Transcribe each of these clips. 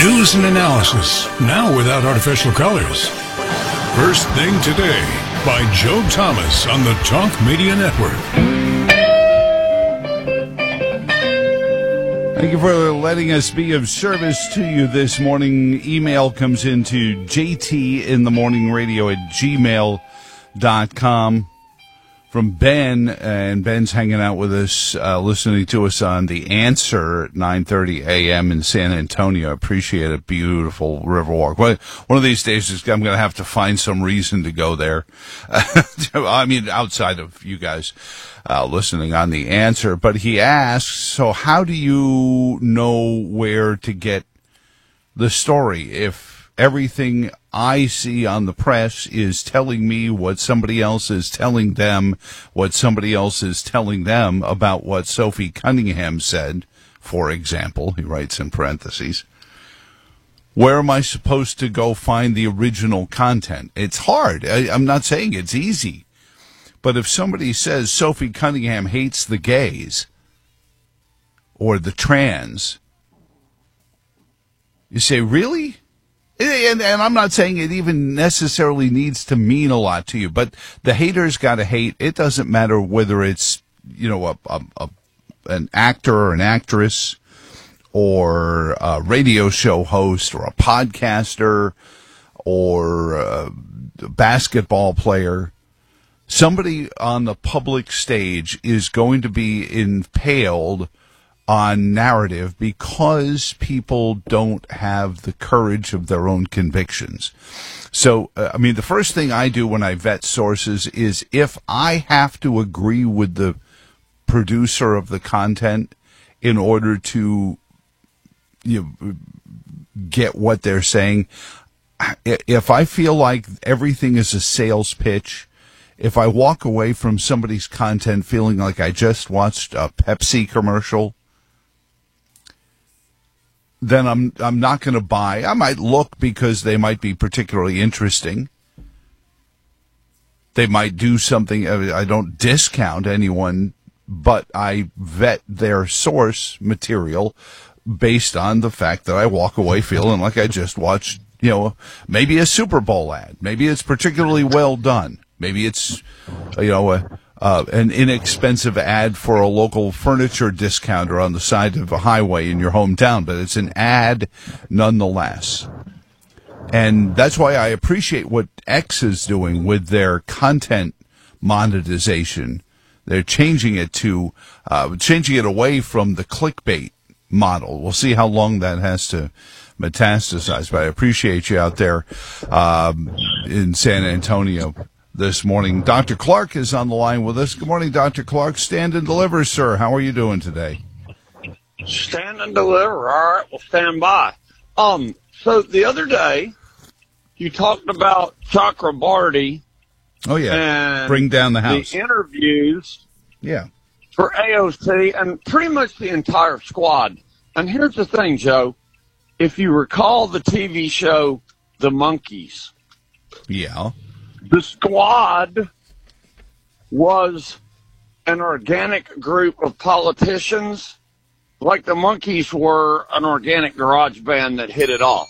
News and analysis, now without artificial colors. First Thing Today by Joe Thomas on the Talk Media Network. Thank you for letting us be of service to you this morning. Email comes into jtinthemorningradio@gmail.com from Ben, and Ben's hanging out with us, listening to us on The Answer at 9:30 a.m. in San Antonio. Appreciate it. Beautiful Riverwalk. One of these days, I'm going to have to find some reason to go there. I mean, outside of you guys listening on The Answer. But he asks, so how do you know where to get the story if everything I see on the press is telling me what somebody else is telling them, what somebody else is telling them about what Sophie Cunningham said, for example, he writes in parentheses? Where am I supposed to go find the original content? It's hard. I'm not saying it's easy. But if somebody says Sophie Cunningham hates the gays or the trans, you say, really? And I'm not saying it even necessarily needs to mean a lot to you, but the haters got to hate. It doesn't matter whether it's, an actor or an actress or a radio show host or a podcaster or a basketball player. Somebody on the public stage is going to be impaled on narrative because people don't have the courage of their own convictions. So, the first thing I do when I vet sources is if I have to agree with the producer of the content in order to get what they're saying, if I feel like everything is a sales pitch, if I walk away from somebody's content feeling like I just watched a Pepsi commercial, then I'm not going to buy. I might look because they might be particularly interesting. They might do something. I don't discount anyone, but I vet their source material based on the fact that I walk away feeling like I just watched, maybe a Super Bowl ad. Maybe it's particularly well done. Maybe it's, an inexpensive ad for a local furniture discounter on the side of a highway in your hometown, but it's an ad nonetheless. And that's why I appreciate what X is doing with their content monetization. They're changing it away from the clickbait model. We'll see how long that has to metastasize, but I appreciate you out there in San Antonio this morning. Dr. Clark is on the line with us. Good morning, Dr. Clark. Stand and deliver, sir. How are you doing today? Stand and deliver. All right, we'll stand by. So the other day, you talked about Chakrabarty. Oh, yeah. And bring down the house. The interviews. Yeah. For AOC and pretty much the entire squad. And here's the thing, Joe. If you recall the TV show The Monkees. Yeah. The squad was an organic group of politicians, like the Monkees were an organic garage band that hit it off.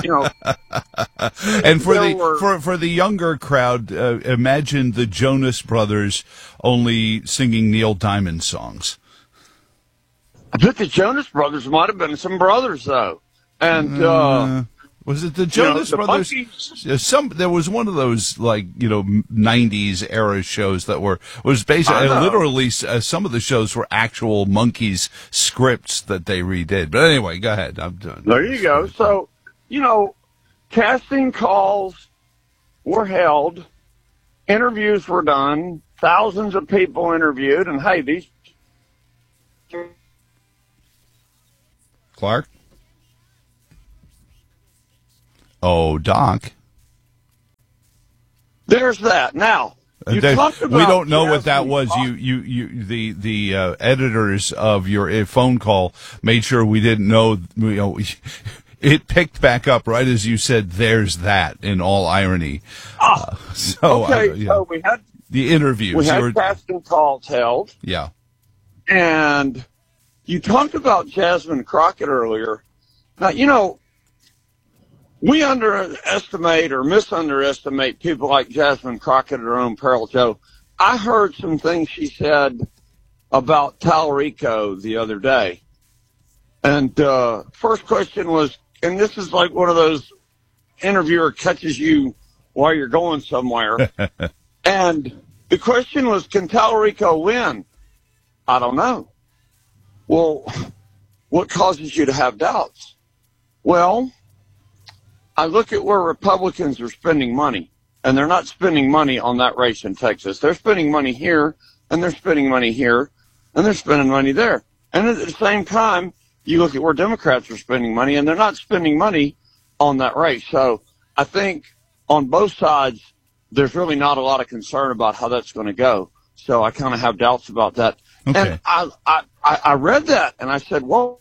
And for the younger crowd, imagine the Jonas Brothers only singing Neil Diamond songs. I bet the Jonas Brothers might have been some brothers, though. And was it the Jonas Brothers? There was one of those 90s era shows that was basically literally some of the shows were actual Monkees scripts that they redid. But anyway, go ahead. I'm done. There you go. So, casting calls were held, interviews were done, thousands of people interviewed, and hey, these Clark. Oh, Doc. There's that. Now, we don't know what that was. The editors of your phone call made sure we didn't know. It picked back up right as you said. There's that. In all irony. So we had the interviews. We had casting calls held. Yeah. And you talked about Jasmine Crockett earlier. Now, we underestimate or misunderestimate people like Jasmine Crockett at her own peril, Joe. I heard some things she said about Tallarico the other day. And first question was, and this is like one of those interviewer catches you while you're going somewhere. And the question was, can Tallarico win? I don't know. Well, what causes you to have doubts? Well, I look at where Republicans are spending money, and they're not spending money on that race in Texas. They're spending money here, and they're spending money here, and they're spending money there. And at the same time, you look at where Democrats are spending money, and they're not spending money on that race. So I think on both sides, there's really not a lot of concern about how that's going to go. So I kind of have doubts about that. Okay. And I read that, and I said, whoa.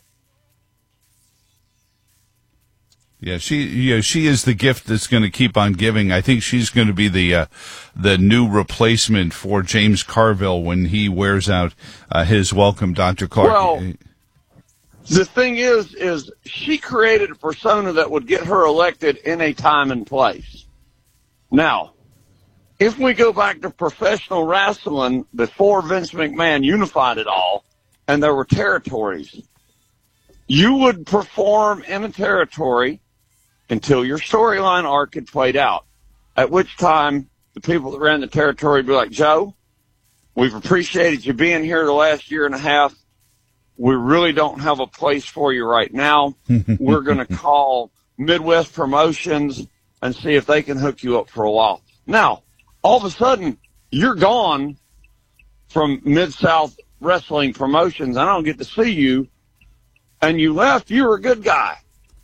Yeah, she is the gift that's going to keep on giving. I think she's going to be the new replacement for James Carville when he wears out his welcome, Dr. Clark. Well, the thing is she created a persona that would get her elected in a time and place. Now, if we go back to professional wrestling before Vince McMahon unified it all, and there were territories, you would perform in a territory until your storyline arc had played out, at which time the people that ran the territory would be like, Joe, we've appreciated you being here the last year and a half. We really don't have a place for you right now. We're going to call Midwest Promotions and see if they can hook you up for a while. Now, all of a sudden, you're gone from Mid-South Wrestling Promotions. I don't get to see you. And you left, you were a good guy.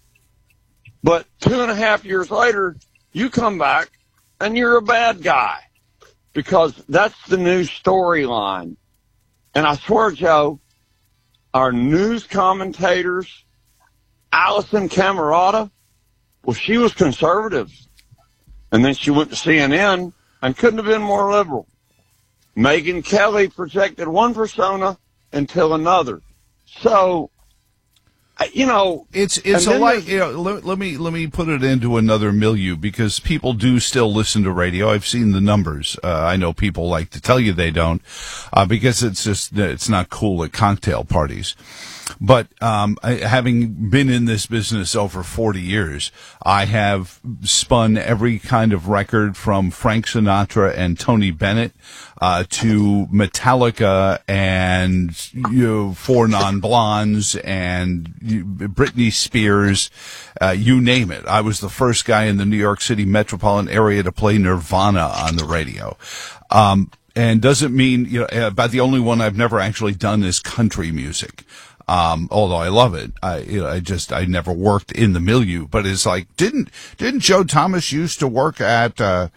But 2.5 years later, you come back and you're a bad guy because that's the new storyline. And I swear, Joe, our news commentators, Allison Camerata, well, she was conservative. And then she went to CNN and couldn't have been more liberal. Megyn Kelly projected one persona until another. So, you know, it's a light. You know, let me put it into another milieu because people do still listen to radio. I've seen the numbers. I know people like to tell you they don't, because it's not cool at cocktail parties. But having been in this business over 40 years, I have spun every kind of record from Frank Sinatra and Tony Bennett to Metallica and Four Non-Blondes and Britney Spears, you name it. I was the first guy in the New York City metropolitan area to play Nirvana on the radio. And doesn't mean, about the only one I've never actually done is country music. Although I love it, I never worked in the milieu, but it's like, didn't Joe Thomas used to work at the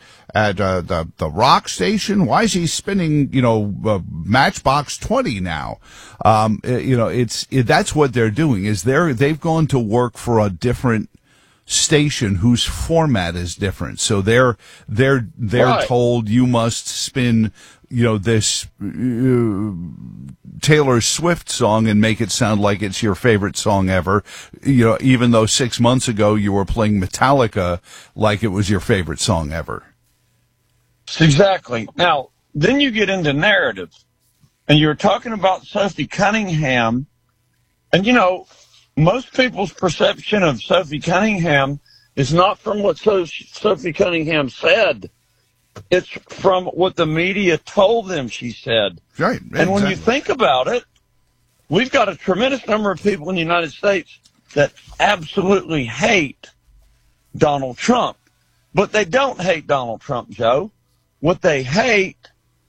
rock station? Why is he spinning, Matchbox 20 now? That's what they're doing is they've gone to work for a different station whose format is different. So they're right. Told you must spin, this Taylor Swift song and make it sound like it's your favorite song ever, even though 6 months ago you were playing Metallica like it was your favorite song ever. Exactly. Now, then you get into narrative, and you're talking about Sophie Cunningham, and most people's perception of Sophie Cunningham is not from what Sophie Cunningham said. It's from what the media told them she said. Right. And when you think about it, we've got a tremendous number of people in the United States that absolutely hate Donald Trump. But they don't hate Donald Trump, Joe. What they hate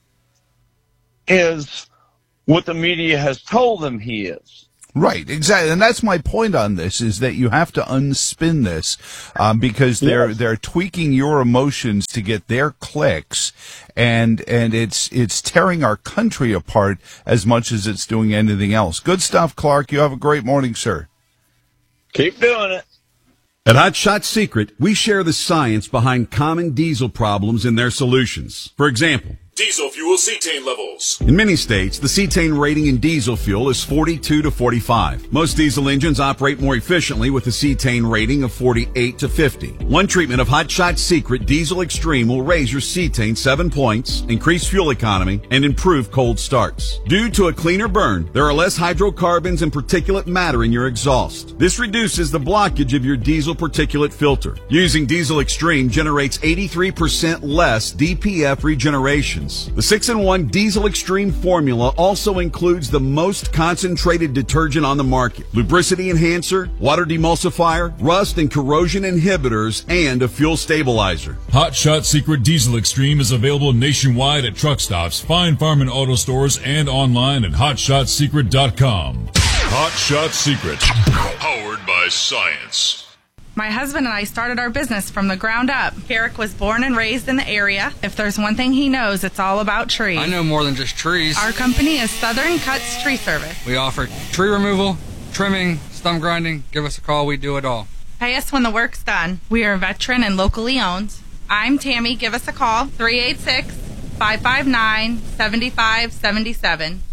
is what the media has told them he is. Right, exactly, and that's my point on this: is that you have to unspin this because they're tweaking your emotions to get their clicks, and it's tearing our country apart as much as it's doing anything else. Good stuff, Clark. You have a great morning, sir. Keep doing it. At Hot Shot Secret, we share the science behind common diesel problems and their solutions. For example, Diesel fuel cetane levels. In many states, the cetane rating in diesel fuel is 42 to 45. Most diesel engines operate more efficiently with a cetane rating of 48 to 50. One treatment of Hot Shot Secret Diesel Extreme will raise your cetane 7 points, increase fuel economy, and improve cold starts. Due to a cleaner burn, there are less hydrocarbons and particulate matter in your exhaust. This reduces the blockage of your diesel particulate filter. Using Diesel Extreme generates 83% less DPF regenerations. The 6-in-1 Diesel Extreme formula also includes the most concentrated detergent on the market, lubricity enhancer, water demulsifier, rust and corrosion inhibitors, and a fuel stabilizer. Hot Shot Secret Diesel Extreme is available nationwide at truck stops, fine farm and auto stores, and online at hotshotsecret.com. Hot Shot Secret, powered by science. My husband and I started our business from the ground up. Garrick was born and raised in the area. If there's one thing he knows, it's all about trees. I know more than just trees. Our company is Southern Cuts Tree Service. We offer tree removal, trimming, stump grinding. Give us a call. We do it all. Pay us when the work's done. We are veteran and locally owned. I'm Tammy. Give us a call. 386-559-7577.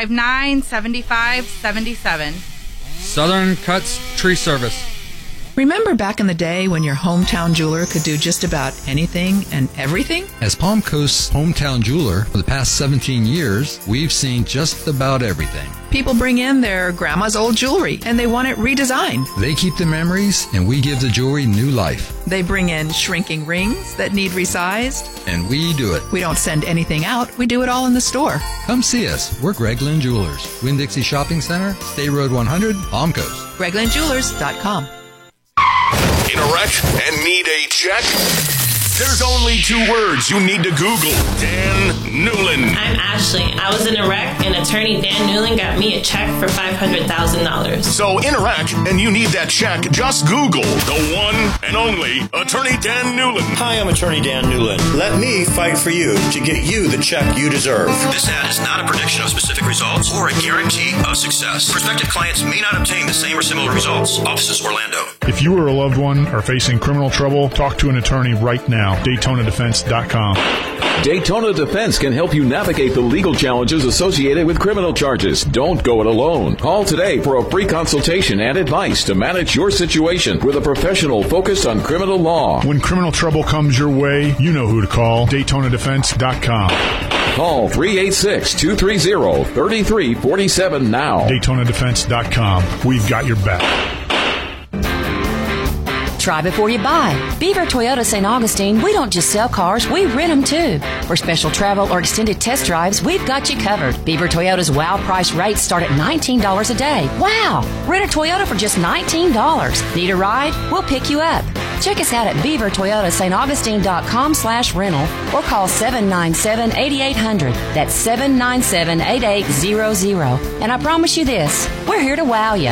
559-7577. Southern Cuts Tree Service. Remember back in the day when your hometown jeweler could do just about anything and everything? As Palm Coast's hometown jeweler for the past 17 years, we've seen just about everything. People bring in their grandma's old jewelry and they want it redesigned. They keep the memories and we give the jewelry new life. They bring in shrinking rings that need resized. And we do it. We don't send anything out. We do it all in the store. Come see us. We're Greg Lynn Jewelers. Winn-Dixie Shopping Center, State Road 100, Palm Coast. GregLynnJewelers.com. In a wreck and need a check? There's only 2 words you need to Google. Dan Newlin. I'm Ashley. I was in a wreck, and attorney Dan Newlin got me a check for $500,000. So in a wreck and you need that check, just Google the one and only attorney Dan Newlin. Hi, I'm attorney Dan Newlin. Let me fight for you to get you the check you deserve. This ad is not a prediction of specific results or a guarantee of success. Prospective clients may not obtain the same or similar results. Offices Orlando. If you or a loved one are facing criminal trouble, talk to an attorney right now. DaytonaDefense.com. Daytona Defense can help you navigate the legal challenges associated with criminal charges. Don't go it alone. Call today for a free consultation and advice to manage your situation with a professional focused on criminal law. When criminal trouble comes your way, you know who to call. DaytonaDefense.com. Call 386-230-3347 now. DaytonaDefense.com. We've got your back. Try before you buy. Beaver Toyota St. Augustine, we don't just sell cars, we rent them too. For special travel or extended test drives, we've got you covered. Beaver Toyota's wow price rates start at $19 a day. Wow! Rent a Toyota for just $19. Need a ride? We'll pick you up. Check us out at beavertoyotastauntAugustine.com/rental or call 797-8800. That's 797-8800. And I promise you this, we're here to wow you.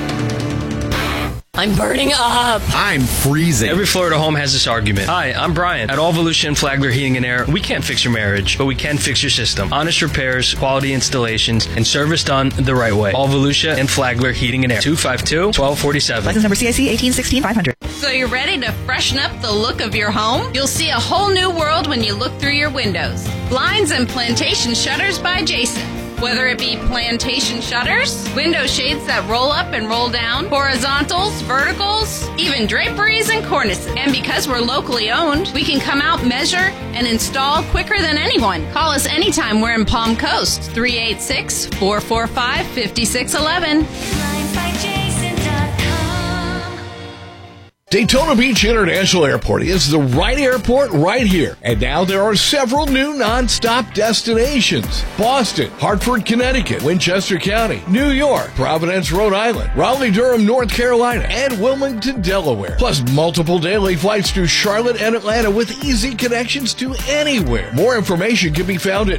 I'm burning up. I'm freezing. Every Florida home has this argument. Hi, I'm Brian. At All Volusia Flagler Heating and Air, we can't fix your marriage, but we can fix your system. Honest repairs, quality installations, and service done the right way. All Volusia and Flagler Heating and Air. 252-1247. License number CIC 1816-500. So you're ready to freshen up the look of your home? You'll see a whole new world when you look through your windows. Blinds and Plantation Shutters by Jason. Whether it be plantation shutters, window shades that roll up and roll down, horizontals, verticals, even draperies and cornices. And because we're locally owned, we can come out, measure, and install quicker than anyone. Call us anytime we're in Palm Coast, 386-445-5611. Daytona Beach International Airport is the right airport right here. And now there are several new non-stop destinations. Boston, Hartford, Connecticut, Winchester County, New York, Providence, Rhode Island, Raleigh-Durham, North Carolina, and Wilmington, Delaware. Plus multiple daily flights to Charlotte and Atlanta with easy connections to anywhere. More information can be found at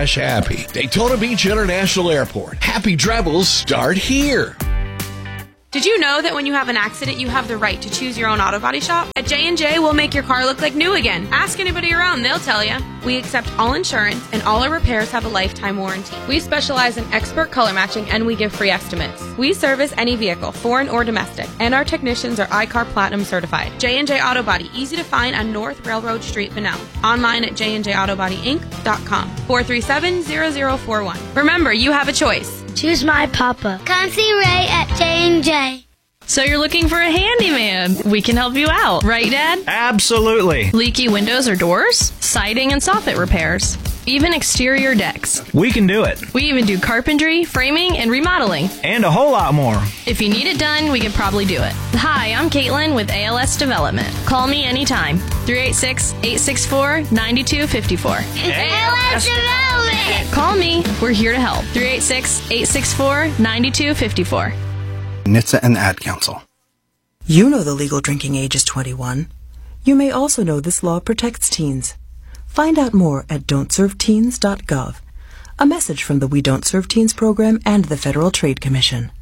flydab.com/happy. Daytona Beach International Airport. Happy travels start here. Did you know that when you have an accident, you have the right to choose your own auto body shop? At J&J, we'll make your car look like new again. Ask anybody around, they'll tell you. We accept all insurance, and all our repairs have a lifetime warranty. We specialize in expert color matching, and we give free estimates. We service any vehicle, foreign or domestic, and our technicians are iCar Platinum certified. J&J Auto Body, easy to find on North Railroad Street, Bunnell. Online at jnjautobodyinc.com. 437-0041. Remember, you have a choice. Choose my papa. Come see Ray at J&J. So you're looking for a handyman. We can help you out. Right, Dad? Absolutely. Leaky windows or doors? Siding and soffit repairs. Even exterior decks. We can do it. We even do carpentry, framing, and remodeling. And a whole lot more. If you need it done, we can probably do it. Hi, I'm Caitlin with ALS Development. Call me anytime. 386-864-9254. ALS Development! Call me. We're here to help. 386-864-9254. NHTSA and the Ad Council. You know the legal drinking age is 21. You may also know this law protects teens. Find out more at don'tserveteens.gov. A message from the We Don't Serve Teens program and the Federal Trade Commission.